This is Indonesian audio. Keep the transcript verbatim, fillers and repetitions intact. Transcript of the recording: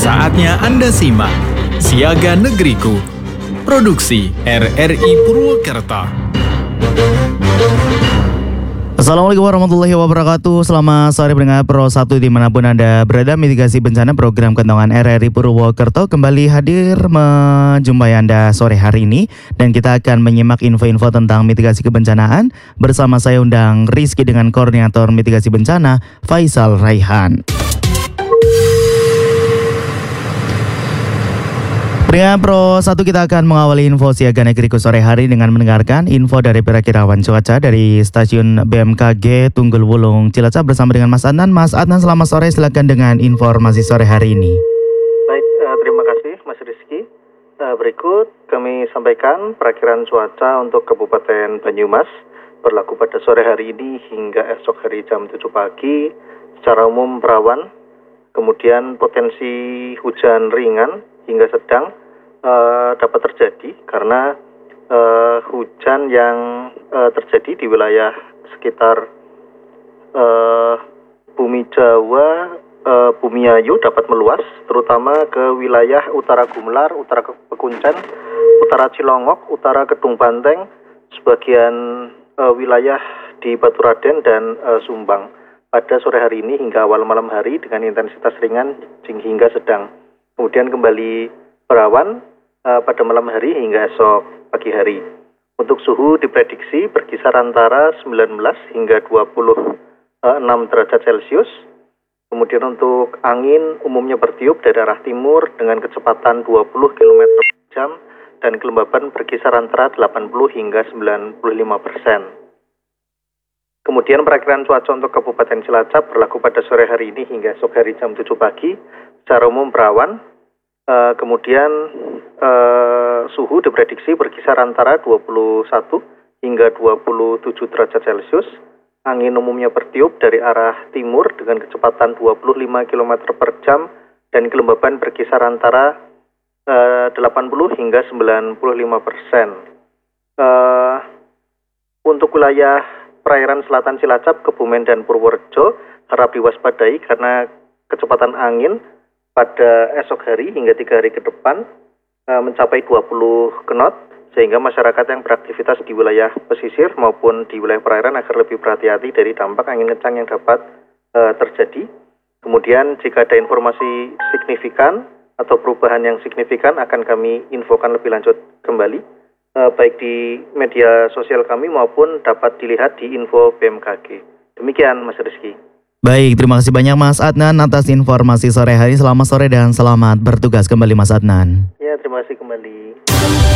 Saatnya Anda simak Siaga Negeriku, produksi R R I Purwokerto. Assalamualaikum warahmatullahi wabarakatuh. Selamat sore pendengar Pro satu dimanapun Anda berada. Mitigasi bencana program kentongan R R I Purwokerto kembali hadir menjumpai Anda sore hari ini. Dan kita akan menyimak info-info tentang mitigasi kebencanaan bersama saya undang Rizky dengan Koordinator Mitigasi Bencana Faisal Raihan. Pendengar Pro satu, kita akan mengawali info Siaga Negeriku sore hari dengan mendengarkan info dari perakirawan cuaca dari stasiun B M K G Tunggul Wulung Cilacap bersama dengan Mas Adnan. Mas Adnan, selamat sore, silakan dengan informasi sore hari ini. Baik, uh, terima kasih Mas Rizky. Uh, berikut kami sampaikan perakiraan cuaca untuk Kabupaten Banyumas berlaku pada sore hari ini hingga esok hari jam tujuh pagi. Secara umum berawan, kemudian potensi hujan ringan hingga sedang uh, dapat terjadi karena uh, hujan yang uh, terjadi di wilayah sekitar uh, Bumi Jawa, uh, Bumiayu dapat meluas terutama ke wilayah Utara Gumelar, Utara Pekuncen, Utara Cilongok, Utara Kedung Banteng, sebagian uh, wilayah di Baturaden dan uh, Sumbang pada sore hari ini hingga awal malam hari dengan intensitas ringan hingga sedang. Kemudian kembali berawan uh, pada malam hari hingga esok pagi hari. Untuk suhu diprediksi berkisar antara sembilan belas hingga dua puluh enam derajat Celcius. Kemudian untuk angin umumnya bertiup dari arah timur dengan kecepatan dua puluh kilometer per jam dan kelembaban berkisar antara delapan puluh hingga sembilan puluh lima persen. Kemudian perakiraan cuaca untuk Kabupaten Cilacap berlaku pada sore hari ini hingga esok hari jam tujuh pagi. Secara umum berawan, uh, kemudian uh, suhu diprediksi berkisar antara dua puluh satu hingga dua puluh tujuh derajat Celcius. Angin umumnya bertiup dari arah timur dengan kecepatan dua puluh lima kilometer per jam dan kelembaban berkisar antara uh, delapan puluh hingga sembilan puluh lima persen. Uh, untuk wilayah perairan selatan Cilacap, Kebumen dan Purworejo harap diwaspadai karena kecepatan angin pada esok hari hingga tiga hari ke depan e, mencapai dua puluh knot, sehingga masyarakat yang beraktivitas di wilayah pesisir maupun di wilayah perairan agar lebih berhati-hati dari dampak angin kencang yang dapat e, terjadi. Kemudian jika ada informasi signifikan atau perubahan yang signifikan akan kami infokan lebih lanjut kembali, e, baik di media sosial kami maupun dapat dilihat di info B M K G. Demikian Mas Rizky. Baik, terima kasih banyak Mas Adnan atas informasi sore hari. Selamat sore dan selamat bertugas kembali Mas Adnan. Ya, terima kasih kembali.